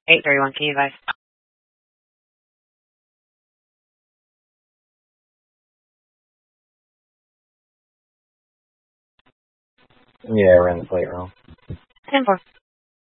831, can you advise? Yeah, we're in the plate room. 10-4.